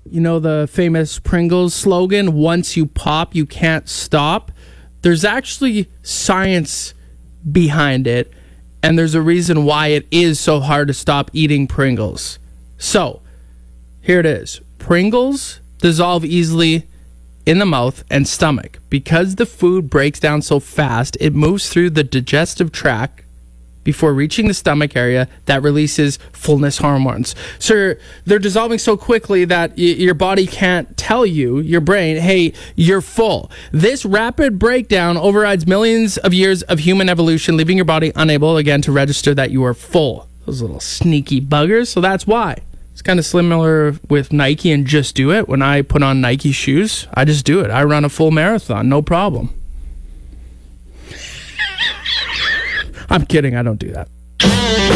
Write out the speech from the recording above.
You know the famous Pringles slogan, once you pop, you can't stop? There's actually science behind it, and there's a reason why it is so hard to stop eating Pringles. So, here it is. Pringles dissolve easily in the mouth and stomach. Because the food breaks down so fast, it moves through the digestive tract before reaching the stomach area that releases fullness hormones. So they're dissolving so quickly that your body can't tell you, your brain, hey, you're full. This rapid breakdown overrides millions of years of human evolution, leaving your body unable again to register that you are full. Those little sneaky buggers. So that's why. It's kind of similar with Nike and Just Do It. When I put on Nike shoes, I just do it. I run a full marathon, no problem. I'm kidding, I don't do that.